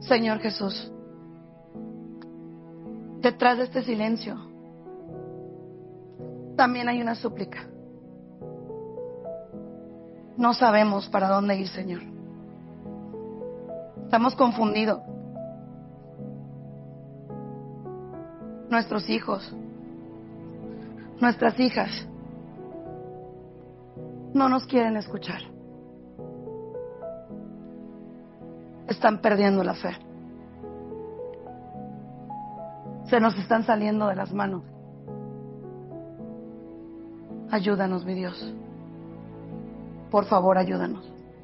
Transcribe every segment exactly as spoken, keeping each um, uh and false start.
Señor Jesús, detrás de este silencio también hay una súplica. No sabemos para dónde ir, Señor. Estamos confundidos. Nuestros hijos, nuestras hijas, no nos quieren escuchar. Están perdiendo la fe. Se nos están saliendo de las manos. Ayúdanos, mi Dios. Por favor, ayúdanos.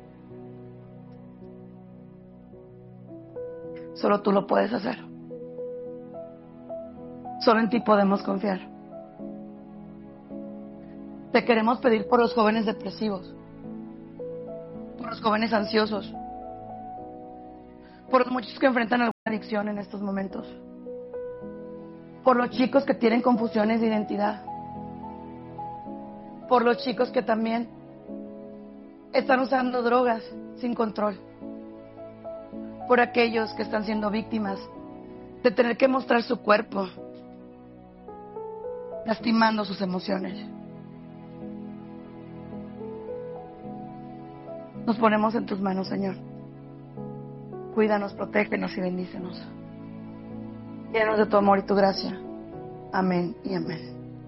Solo tú lo puedes hacer. Solo en ti podemos confiar. Te queremos pedir por los jóvenes depresivos, por los jóvenes ansiosos, por los muchos que enfrentan alguna adicción en estos momentos, por los chicos que tienen confusiones de identidad, por los chicos que también están usando drogas sin control, por aquellos que están siendo víctimas de tener que mostrar su cuerpo, lastimando sus emociones. Nos ponemos en tus manos, Señor. Cuídanos, protégenos y bendícenos. Llénanos de tu amor y tu gracia. Amén y amén.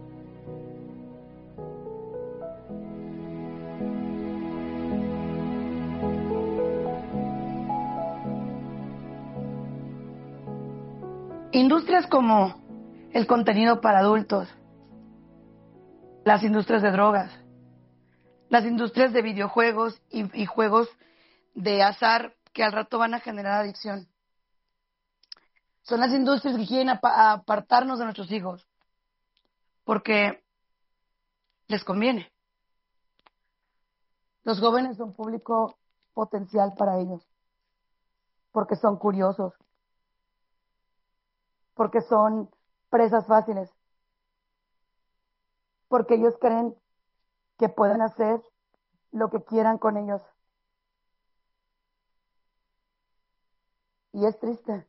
Industrias como el contenido para adultos, las industrias de drogas, las industrias de videojuegos y, y juegos de azar que al rato van a generar adicción. Son las industrias que quieren ap- apartarnos de nuestros hijos porque les conviene. Los jóvenes son público potencial para ellos porque son curiosos, porque son presas fáciles, porque ellos creen que pueden hacer lo que quieran con ellos. Y es triste,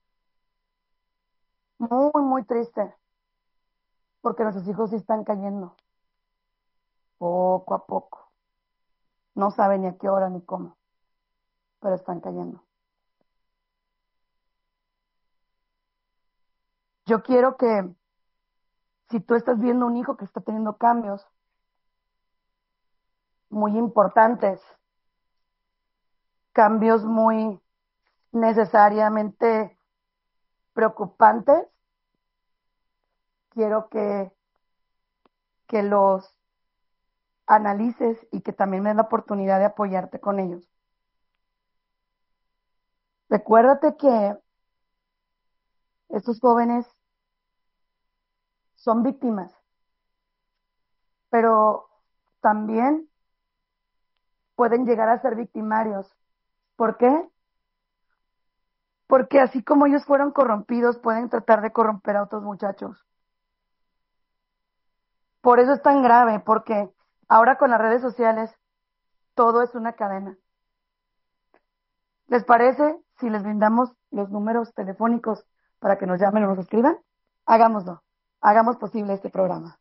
muy, muy triste, porque nuestros hijos sí están cayendo, poco a poco. No saben ni a qué hora ni cómo, pero están cayendo. Yo quiero que, si tú estás viendo un hijo que está teniendo cambios muy importantes, cambios muy necesariamente preocupantes, quiero que, que los analices y que también me des la oportunidad de apoyarte con ellos. Recuérdate que estos jóvenes son víctimas, pero también pueden llegar a ser victimarios. ¿Por qué? Porque así como ellos fueron corrompidos, pueden tratar de corromper a otros muchachos. Por eso es tan grave, porque ahora con las redes sociales todo es una cadena. ¿Les parece si les brindamos los números telefónicos para que nos llamen o nos escriban? Hagámoslo. Hagamos posible este programa.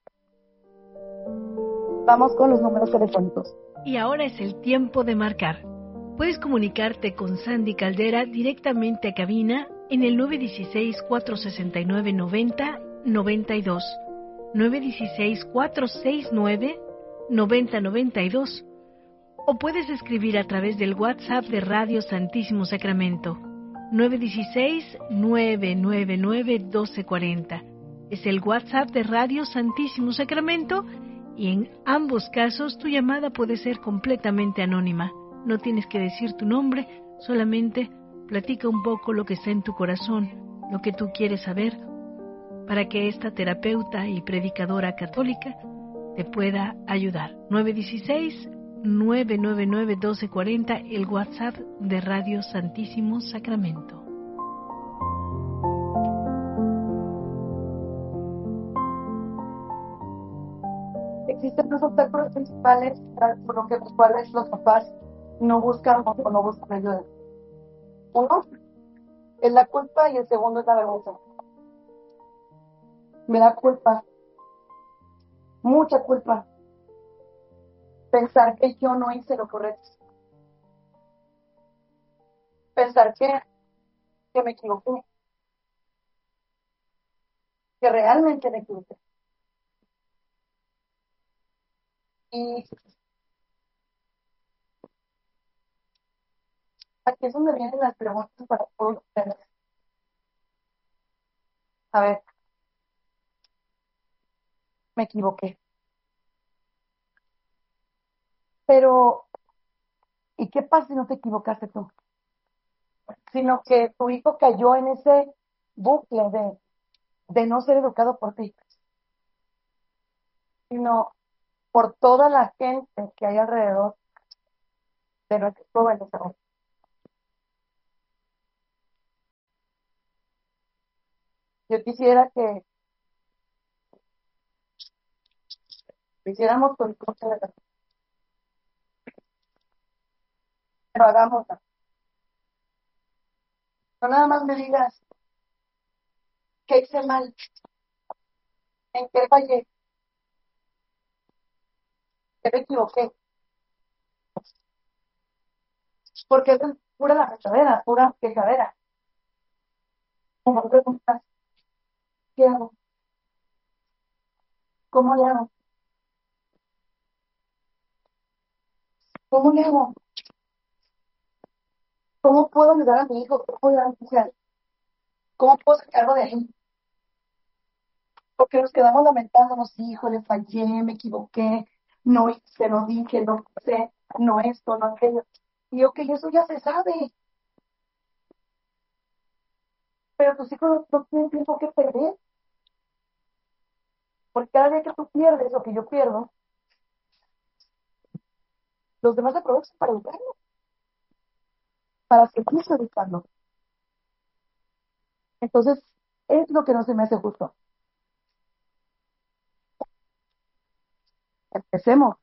Vamos con los números telefónicos. Y ahora es el tiempo de marcar. Puedes comunicarte con Sandy Caldera directamente a cabina en el nueve uno seis, cuatro seis nueve, nueve cero nueve dos, nueve uno seis, cuatro seis nueve, nueve cero nueve dos, o puedes escribir a través del WhatsApp de Radio Santísimo Sacramento, nueve uno seis, nueve nueve nueve, uno dos cuatro cero. Es el WhatsApp de Radio Santísimo Sacramento y en ambos casos tu llamada puede ser completamente anónima. No tienes que decir tu nombre, solamente platica un poco lo que está en tu corazón, lo que tú quieres saber, para que esta terapeuta y predicadora católica te pueda ayudar. nueve uno seis, nueve nueve nueve, uno dos cuatro cero, el WhatsApp de Radio Santísimo Sacramento. Existen dos obstáculos principales por lo que los cuales los papás no buscan o no buscan ayuda. Uno Es la culpa y el segundo es la vergüenza. Me da culpa, mucha culpa, pensar que yo no hice lo correcto. Pensar que, que me equivoqué. Que realmente me equivoqué. Y aquí es donde vienen las preguntas para todos ustedes. A ver, me equivoqué. Pero, ¿y qué pasa si no te equivocaste tú? Sino que tu hijo cayó en ese bucle de, de no ser educado por ti, sino por toda la gente que hay alrededor de nuestros jóvenes. Yo quisiera que lo hiciéramos con cosas de la- pero hagámoslo. No nada más me digas qué hice mal, en qué fallé, qué me equivoqué, porque es pura la quejadera, pura quejadera. Como preguntas, ¿qué hago? ¿Cómo le hago? ¿Cómo le hago? ¿Cómo puedo ayudar a mi hijo? ¿Cómo puedo ayudar a mi hija? ¿Cómo puedo sacarlo de ahí? Porque nos quedamos lamentándonos, hijo, le fallé, me equivoqué, no hice, no dije, no hice, no esto, no aquello. Y ok, eso ya se sabe, pero tus hijos no, no tienen tiempo que perder, porque cada día que tú pierdes o que yo pierdo, los demás aprovechan para educarlo, para seguir educando. Entonces, es lo que no se me hace justo. Empecemos,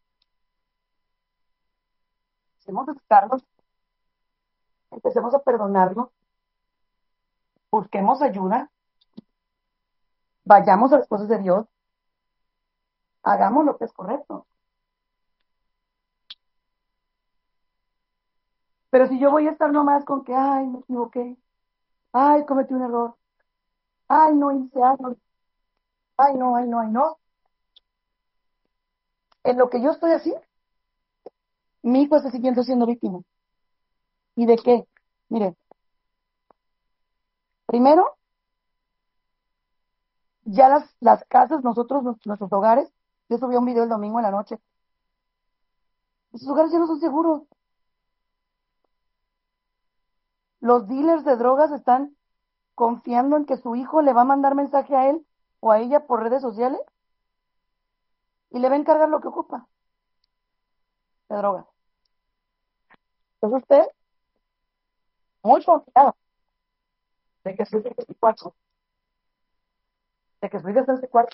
empecemos a educarlos, empecemos a perdonarlos, busquemos ayuda, vayamos a las cosas de Dios, hagamos lo que es correcto. Pero si yo voy a estar nomás con que, ay, me equivoqué, ay, cometí un error, ay, no hice algo, ay, no, ay, no, ay, no. En lo que yo estoy así, mi hijo está siguiendo siendo víctima. ¿Y de qué? Mire, primero, ya las, las casas, nosotros, nues- nuestros hogares, yo subí un video el domingo en la noche, esos hogares ya no son seguros. Los dealers de drogas están confiando en que su hijo le va a mandar mensaje a él o a ella por redes sociales y le va a encargar lo que ocupa de drogas. Entonces usted, muy confiado de que su hijo está en su cuarto, de que su hija está en su cuarto,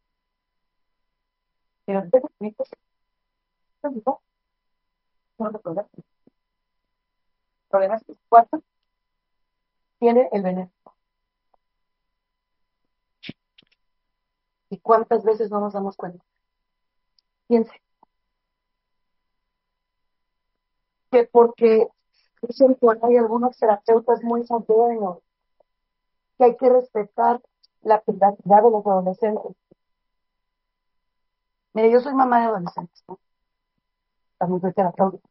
y no de que su hijo está en su cuarto, no se problema. El problema es que su cuarto tiene el veneno. ¿Y cuántas veces no nos damos cuenta? Piense que porque dicen que hay algunos terapeutas muy modernos, que hay que respetar la privacidad de los adolescentes. Mire, yo soy mamá de adolescentes, ¿no? También soy terapeuta.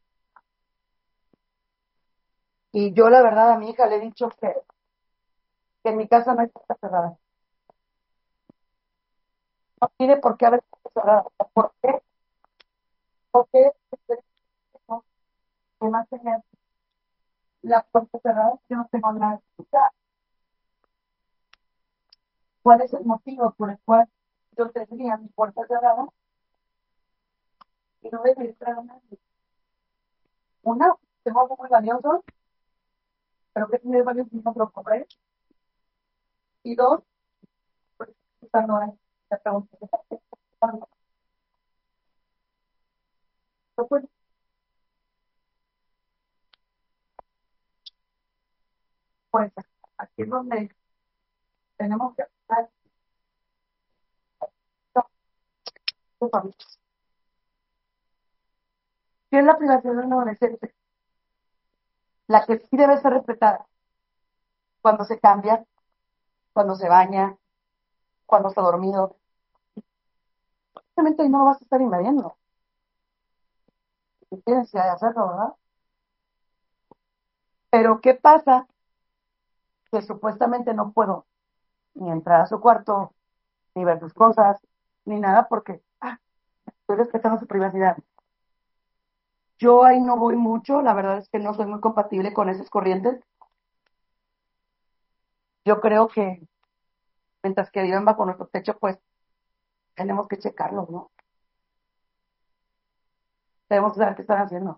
Y yo la verdad a mi hija le he dicho que, que en mi casa no hay puerta cerrada. No tiene por qué haber puerta cerrada. ¿Por qué? Porque no, que más tener la puerta cerrada, yo no tengo nada que explicar. ¿Cuál es el motivo por el cual yo tendría mi puerta cerrada y no debería entrar a nadie? Una, tengo algo muy valioso, pero que tiene varios niños lo compré. Y dos, pues, usando ahora la pregunta. Pues, Pues aquí es donde tenemos que estar con familias. ¿Qué es la privacidad de un adolescente? La que sí debe ser respetada cuando se cambia, cuando se baña, cuando está dormido. Obviamente ahí no lo vas a estar invadiendo. Si tienes que hacerlo, ¿verdad? Pero ¿qué pasa? Que supuestamente no puedo ni entrar a su cuarto, ni ver sus cosas, ni nada, porque ah, estoy respetando su privacidad. Yo ahí no voy mucho, la verdad es que no soy muy compatible con esas corrientes. Yo creo que mientras que vivan bajo nuestro techo, pues tenemos que checarlos, ¿no? Tenemos que saber qué están haciendo.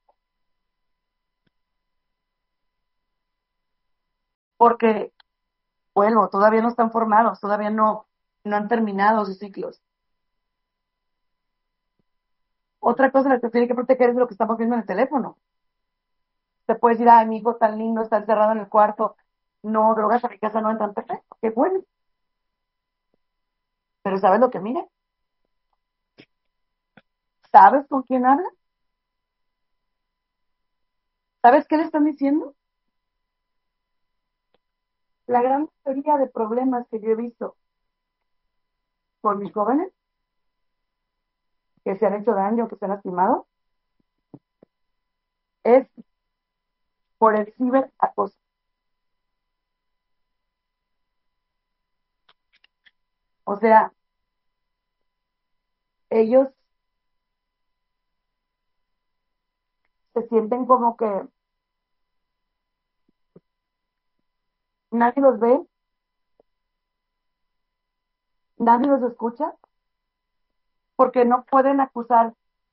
Porque, bueno, todavía no están formados, todavía no, no han terminado sus ciclos. Otra cosa la que tiene que proteger es lo que estamos viendo en el teléfono. Te puedes decir, ay, mi hijo tan lindo, está encerrado en el cuarto. No, drogas a mi casa no entran, perfecto, qué bueno. Pero ¿sabes lo que mira? ¿Sabes con quién habla? ¿Sabes qué le están diciendo? La gran mayoría de problemas que yo he visto con mis jóvenes que se han hecho daño, que se han lastimado, es por el ciberacoso. O sea, ellos se sienten como que nadie los ve, nadie los escucha, porque no pueden acusar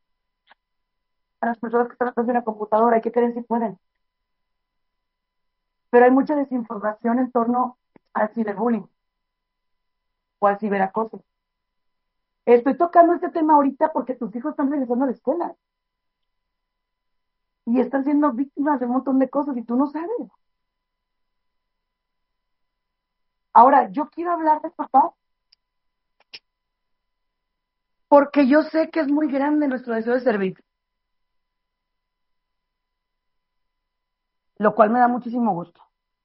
a las personas que están atrás de una computadora y que creen si pueden. Pero hay mucha desinformación en torno al ciberbullying o al ciberacoso. Estoy tocando este tema ahorita porque tus hijos están regresando a la escuela y están siendo víctimas de un montón de cosas y tú no sabes. Ahora, yo quiero hablar de papá porque yo sé que es muy grande nuestro deseo de servir, lo cual me da muchísimo gusto.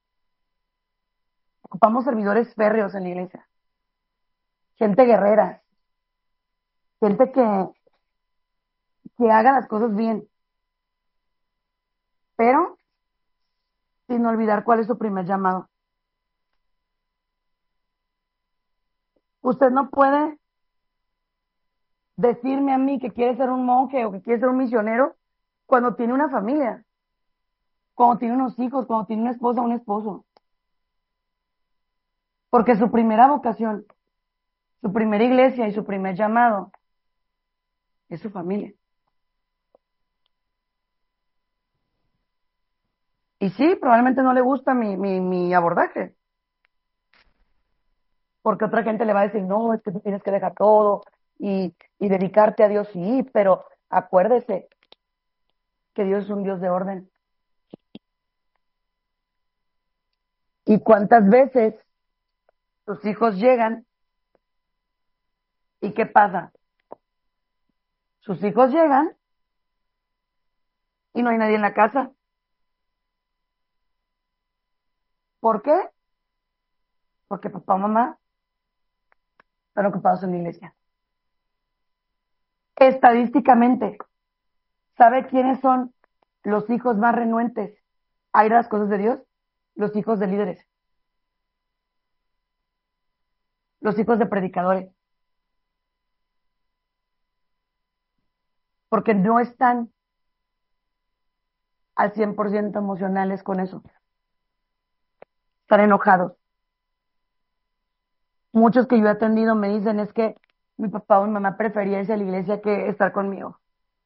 Ocupamos servidores férreos en la iglesia, gente guerrera, gente que, que haga las cosas bien, pero sin olvidar cuál es su primer llamado. Usted no puede decirme a mí que quiere ser un monje o que quiere ser un misionero cuando tiene una familia, cuando tiene unos hijos, cuando tiene una esposa o un esposo. Porque su primera vocación, su primera iglesia y su primer llamado es su familia. Y sí, probablemente no le gusta mi, mi, mi abordaje, porque otra gente le va a decir, no, es que tú tienes que dejar todo y, y dedicarte a Dios, sí, pero acuérdese que Dios es un Dios de orden. ¿Y cuántas veces tus hijos llegan y qué pasa? Sus hijos llegan y no hay nadie en la casa. ¿Por qué? Porque papá o mamá están ocupados en la iglesia. Estadísticamente, ¿sabe quiénes son los hijos más renuentes a ir a las cosas de Dios? Los hijos de líderes, los hijos de predicadores, porque no están al cien por ciento emocionales con eso. Están enojados. Muchos que yo he atendido me dicen es que mi papá o mi mamá prefería irse a la iglesia que estar conmigo.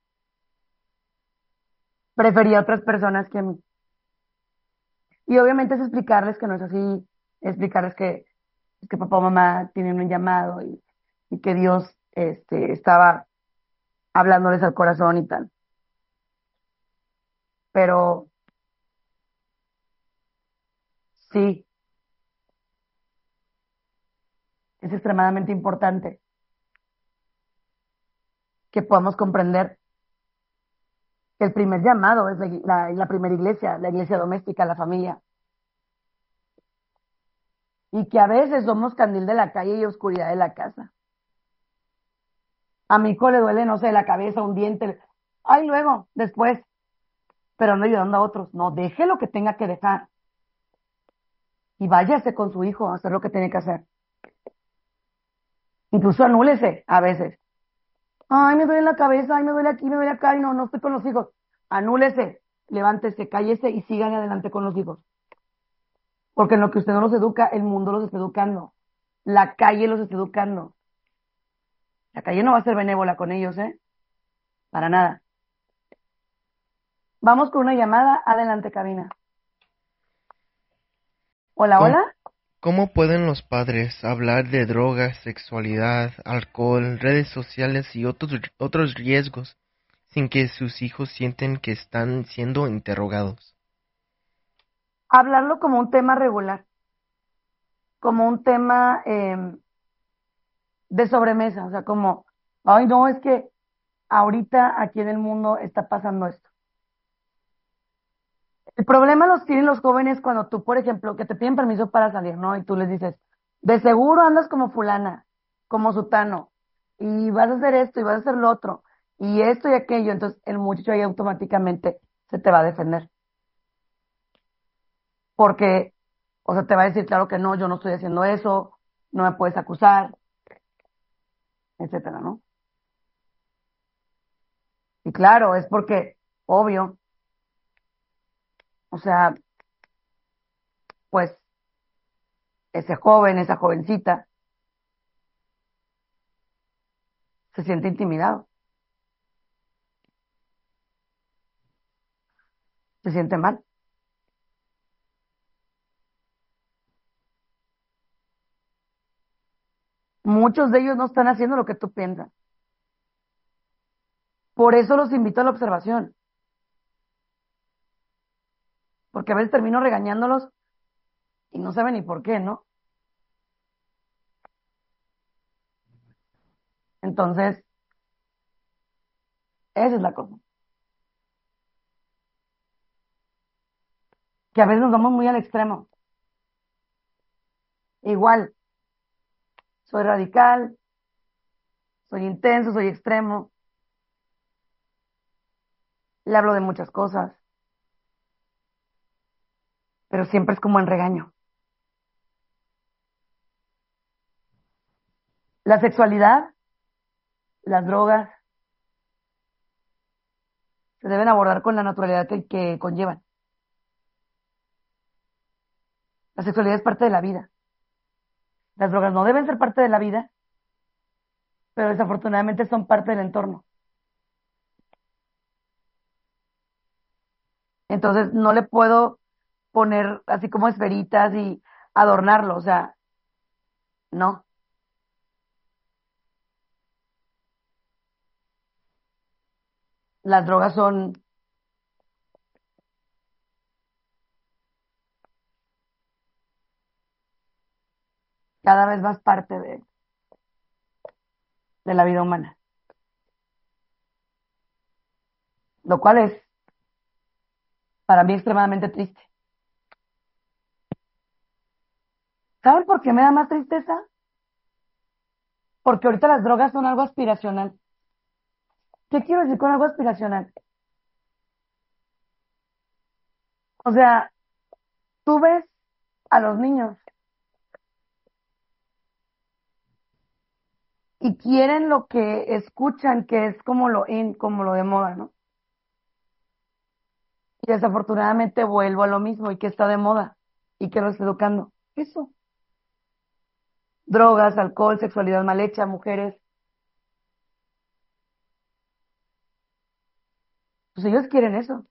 Prefería a otras personas que a mí. Y obviamente es explicarles que no es así, explicarles que, que papá o mamá tienen un llamado y, y que Dios este, estaba hablándoles al corazón y tal. Pero Sí, es extremadamente importante que podamos comprender que el primer llamado es la, la, la primera iglesia, la iglesia doméstica, la familia. Y que a veces somos candil de la calle y oscuridad de la casa. A mi hijo le duele, no sé, la cabeza, un diente. Ay, luego, después. Pero no ayudando a otros. No, deje lo que tenga que dejar. Y váyase con su hijo a hacer lo que tiene que hacer. Incluso anúlese a veces. Ay, me duele la cabeza, ay, me duele aquí, me duele acá, y no, no estoy con los hijos. Anúlese, levántese, cállese y sigan adelante con los hijos. Porque en lo que usted no los educa, el mundo los está educando. La calle los está educando. La calle no va a ser benévola con ellos, ¿eh? Para nada. Vamos con una llamada. Adelante, cabina. Hola, ¿Cómo, hola. cómo pueden los padres hablar de drogas, sexualidad, alcohol, redes sociales y otros, otros riesgos sin que sus hijos sienten que están siendo interrogados? Hablarlo como un tema regular, como un tema eh, de sobremesa, o sea, como, ay, no, es que ahorita aquí en el mundo está pasando esto. El problema los tienen los jóvenes cuando tú, por ejemplo, que te piden permiso para salir, ¿no? Y tú les dices, de seguro andas como fulana, como sutano, y vas a hacer esto y vas a hacer lo otro, y esto y aquello, entonces el muchacho ahí automáticamente se te va a defender. Porque, o sea, te va a decir, claro que no, yo no estoy haciendo eso, no me puedes acusar, etcétera, ¿no? Y claro, es porque, obvio, o sea, pues ese joven, esa jovencita, se siente intimidado, se siente mal. Muchos de ellos no están haciendo lo que tú piensas. Por eso los invito a la observación, porque a veces termino regañándolos y no saben ni por qué, ¿no? Entonces, esa es la cosa. Que a veces nos vamos muy al extremo. Igual, soy radical, soy intenso, soy extremo, le hablo de muchas cosas, pero siempre es como en regaño. La sexualidad, las drogas, se deben abordar con la naturalidad que, que conllevan. La sexualidad es parte de la vida. Las drogas no deben ser parte de la vida, pero desafortunadamente son parte del entorno. Entonces no le puedo poner así como esferitas y adornarlo, o sea, no. Las drogas son cada vez más parte de, de la vida humana, lo cual es para mí extremadamente triste. ¿Saben por qué me da más tristeza? Porque ahorita las drogas son algo aspiracional. ¿Qué quiero decir con algo aspiracional? O sea, tú ves a los niños y quieren lo que escuchan, que es como lo in, como lo de moda, ¿no? Y desafortunadamente vuelvo a lo mismo y que está de moda y que lo está educando. Eso. Drogas, alcohol, sexualidad mal hecha, mujeres. Pues ellos quieren eso.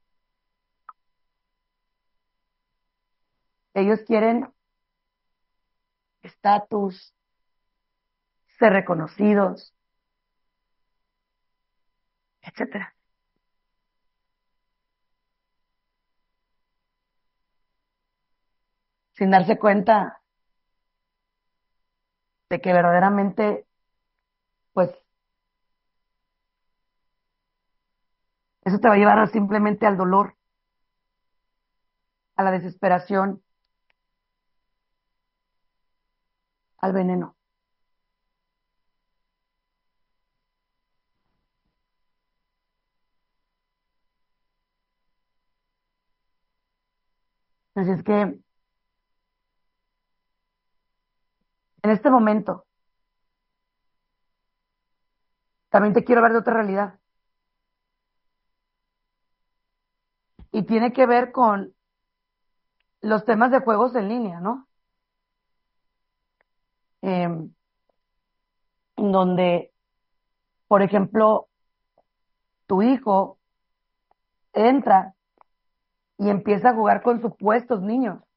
Ellos quieren estatus, ser reconocidos, etcétera. sin darse cuenta de que verdaderamente, pues, eso te va a llevar simplemente al dolor, a la desesperación, al veneno. Así es que, en este momento, también te quiero ver de otra realidad. Y tiene que ver con los temas de juegos en línea, ¿no? Eh, donde, por ejemplo, tu hijo entra y empieza a jugar con supuestos niños.